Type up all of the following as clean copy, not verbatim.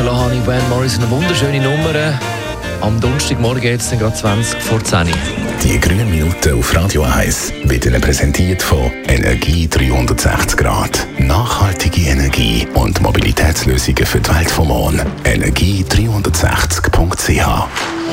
da habe ich Van Morrison eine wunderschöne Nummer. Am Donnerstagmorgen jetzt gerade 20 vor 10 Uhr. Die grünen Minuten auf Radio 1 werden Ihnen präsentiert von Energie 360 Grad. Nachhaltige Energie und Mobilitätslösungen für die Welt vom Morgen. Energie360.ch.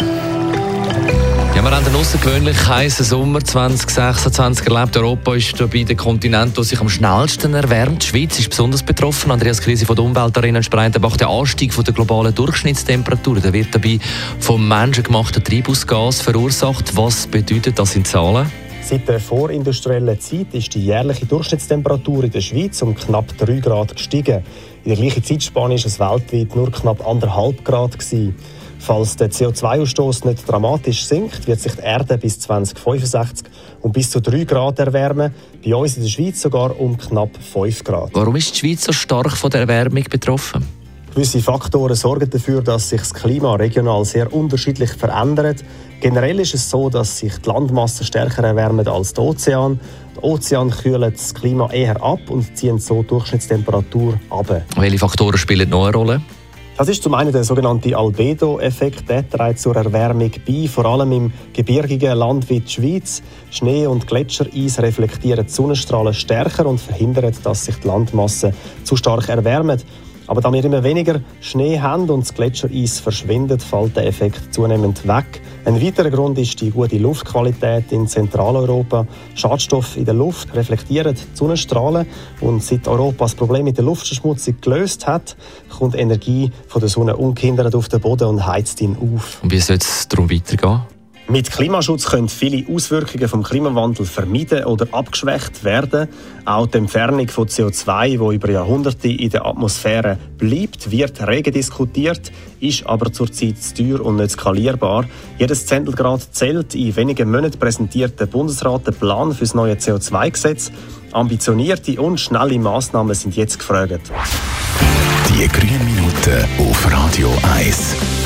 Ja, wir haben einen außergewöhnlich heißen Sommer 2026 erlebt. Europa ist dabei der Kontinent, der sich am schnellsten erwärmt. Die Schweiz ist besonders betroffen. Andreas Krise von der Umweltarena Spreitenbach. Der Anstieg der globalen Durchschnittstemperatur, der wird dabei vom menschengemachten Treibhausgas verursacht. Was bedeutet das in Zahlen? Seit der vorindustriellen Zeit ist die jährliche Durchschnittstemperatur in der Schweiz um knapp 3 Grad gestiegen. In der gleichen Zeitspanne war es weltweit nur knapp 1,5 Grad gewesen. Falls der CO2-Ausstoß nicht dramatisch sinkt, wird sich die Erde bis 2065 um bis zu 3 Grad erwärmen. Bei uns in der Schweiz sogar um knapp 5 Grad. Warum ist die Schweiz so stark von der Erwärmung betroffen? Gewisse Faktoren sorgen dafür, dass sich das Klima regional sehr unterschiedlich verändert. Generell ist es so, dass sich die Landmassen stärker erwärmen als der Ozean. Der Ozean kühlt das Klima eher ab und zieht so die Durchschnittstemperatur ab. Welche Faktoren spielen noch eine Rolle? Das ist zum einen der sogenannte Albedo-Effekt. Der trägt zur Erwärmung bei, vor allem im gebirgigen Land wie die Schweiz. Schnee- und Gletschereis reflektieren die Sonnenstrahlen stärker und verhindern, dass sich die Landmassen zu stark erwärmen. Aber da wir immer weniger Schnee haben und das Gletschereis verschwindet, fällt der Effekt zunehmend weg. Ein weiterer Grund ist die gute Luftqualität in Zentraleuropa. Schadstoffe in der Luft reflektieren die Sonnenstrahlen. Und seit Europa das Problem mit der Luftverschmutzung gelöst hat, kommt Energie von der Sonne ungehindert auf den Boden und heizt ihn auf. Und wie soll es darum weitergehen? Mit Klimaschutz können viele Auswirkungen vom Klimawandel vermieden oder abgeschwächt werden. Auch die Entfernung von CO2, die über Jahrhunderte in der Atmosphäre bleibt, wird rege diskutiert, ist aber zurzeit zu teuer und nicht skalierbar. Jedes Zehntelgrad zählt. In wenigen Monaten präsentiert der Bundesrat den Plan für das neue CO2-Gesetz. Ambitionierte und schnelle Massnahmen sind jetzt gefragt. Die grünen Minuten auf Radio 1.